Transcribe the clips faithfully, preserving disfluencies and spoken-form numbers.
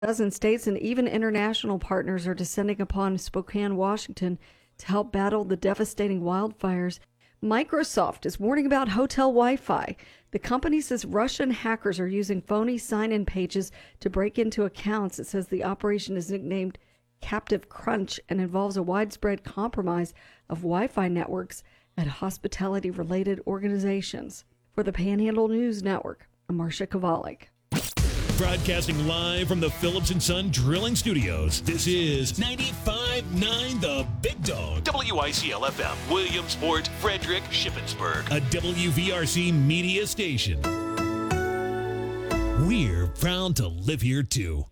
Dozen states and even international partners are descending upon Spokane, Washington to help battle the devastating wildfires. Microsoft is warning about hotel Wi-Fi. The company says Russian hackers are using phony sign-in pages to break into accounts. It says the operation is nicknamed Captive Crunch and involves a widespread compromise of Wi-Fi networks at hospitality-related organizations. For the Panhandle News Network, I'm Marcia Kovalik. Broadcasting live from the Phillips and Son Drilling Studios, this is ninety-five point nine The Big Dog. W I C L F M, Williamsport, Frederick, Shippensburg. A W V R C media station. We're proud to live here, too.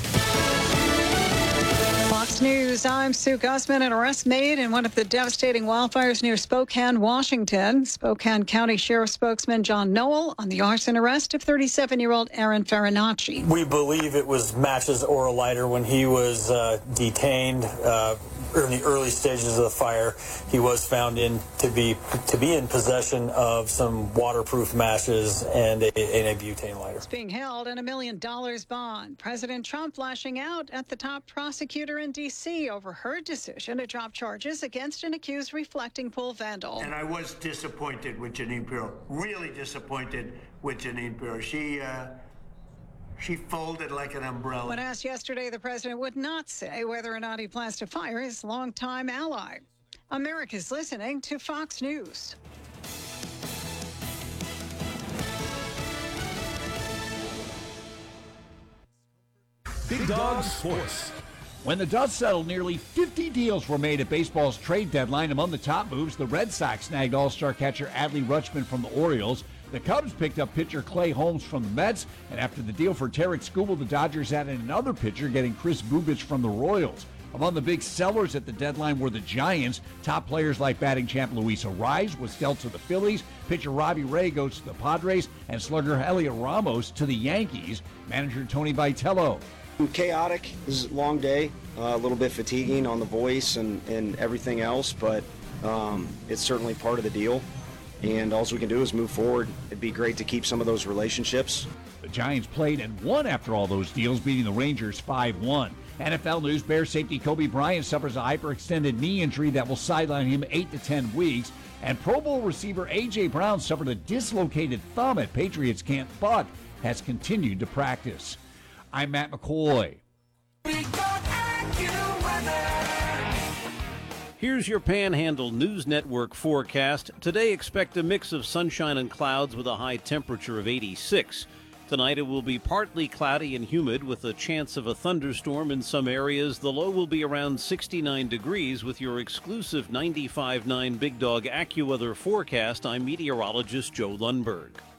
Fox News, I'm Sue Gussman. An arrest made in one of the devastating wildfires near Spokane, Washington. Spokane County Sheriff spokesman John Noel on the arson arrest of thirty-seven-year-old Aaron Farinacci. We believe it was matches or a lighter when he was uh, detained uh, in the early stages of the fire. He was found in to be to be in possession of some waterproof matches and a, and a butane lighter. It's being held in a million dollars bond. President Trump lashing out at the top prosecutor in D C over her decision to drop charges against an accused reflecting pool vandal. And I was disappointed with Jeanine Pirro, really disappointed with Jeanine Pirro. She, uh, she folded like an umbrella. When asked yesterday, the president would not say whether or not he plans to fire his longtime ally. America's listening to Fox News. Big Dog Sports. When the dust settled, nearly fifty deals were made at baseball's trade deadline. Among the top moves, the Red Sox snagged all-star catcher Adley Rutschman from the Orioles. The Cubs picked up pitcher Clay Holmes from the Mets. And after the deal for Tarek Skubal, the Dodgers added another pitcher, getting Chris Bubich from the Royals. Among the big sellers at the deadline were the Giants. Top players like batting champ Luis Arraez was dealt to the Phillies. Pitcher Robbie Ray goes to the Padres. And slugger Heliot Ramos to the Yankees. Manager Tony Vitello. Chaotic. This is a long day, uh, a little bit fatiguing on the voice and, and everything else, but um, it's certainly part of the deal. And all we can do is move forward. It'd be great to keep some of those relationships. The Giants played and won after all those deals, beating the Rangers five one. N F L news, Bears safety Kobe Bryant suffers a hyperextended knee injury that will sideline him eight to ten weeks. And Pro Bowl receiver A J. Brown suffered a dislocated thumb at Patriots camp, but has continued to practice. I'm Matt McCoy. Here's your Panhandle News Network forecast. Today, expect a mix of sunshine and clouds with a high temperature of eighty-six. Tonight, it will be partly cloudy and humid with a chance of a thunderstorm in some areas. The low will be around sixty-nine degrees with your exclusive ninety-five point nine Big Dog AccuWeather forecast. I'm meteorologist Joe Lundberg.